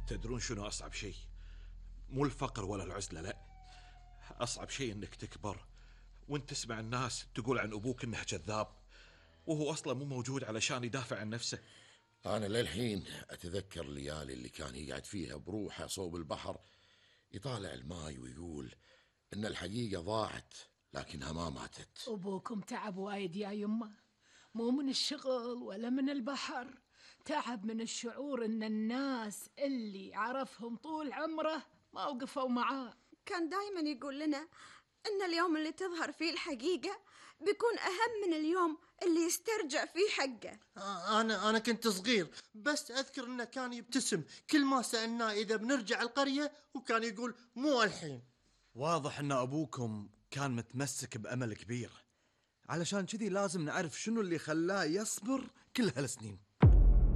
تدرون شنو أصعب شيء؟ مو الفقر ولا العزلة، لا، أصعب شيء إنك تكبر وانت تسمع الناس تقول عن أبوك إنه كذاب، وهو أصلا مو موجود علشان يدافع عن نفسه. أنا للحين أتذكر الليالي اللي كان يقعد فيها بروحه صوب البحر، يطالع الماي ويقول إن الحقيقة ضاعت لكنها ما ماتت. أبوكم تعب وايد يا يمه، مو من الشغل ولا من البحر، تعب من الشعور إن الناس اللي عرفهم طول عمره ما وقفوا معاه. كان دايما يقول لنا إن اليوم اللي تظهر فيه الحقيقة بيكون أهم من اليوم اللي يسترجع فيه حقه. أنا كنت صغير، بس أذكر إنه كان يبتسم كل ما سألناه إذا بنرجع القرية، وكان يقول مو الحين. واضح إن أبوكم كان متمسك بأمل كبير، علشان كذي لازم نعرف شنو اللي خلاه يصبر كل هالسنين.